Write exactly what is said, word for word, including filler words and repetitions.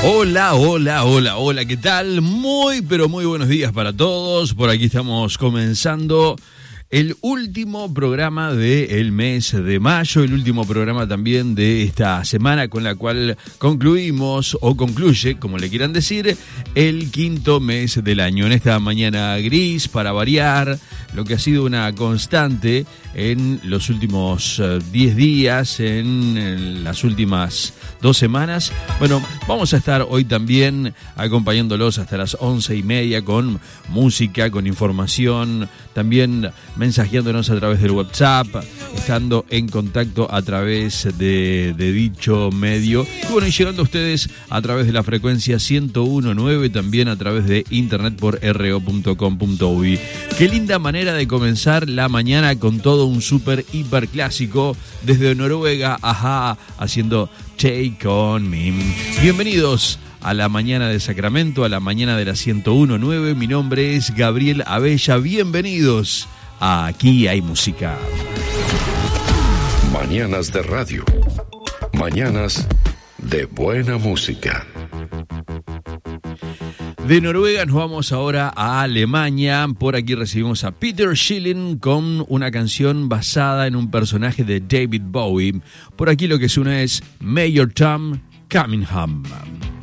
Hola, hola, hola, hola, ¿qué tal? Muy, pero muy buenos días para todos. Por aquí estamos comenzando el último programa del mes de mayo, el último programa también de esta semana con la cual concluimos o concluye, como le quieran decir, el quinto mes del año. En esta mañana gris, para variar, lo que ha sido una constante en los últimos diez días, en, en las últimas dos semanas. Bueno, vamos a estar hoy también acompañándolos hasta las once y media con música, con información, también mensajeándonos a través del WhatsApp, estando en contacto a través de, de dicho medio. Y bueno, y llegando a ustedes a través de la frecuencia ciento uno punto nueve, también a través de internet por erre o punto com punto uy. Qué linda manera de comenzar la mañana con todo un super hiper clásico desde Noruega, ajá, haciendo Take On Me. Bienvenidos a la mañana de Sacramento, a la mañana de la ciento uno punto nueve. Mi nombre es Gabriel Abella. Bienvenidos a Aquí Hay Música. Mañanas de radio. Mañanas de buena música. De Noruega nos vamos ahora a Alemania. Por aquí recibimos a Peter Schilling con una canción basada en un personaje de David Bowie. Por aquí lo que suena es Mayor Tom Cunningham.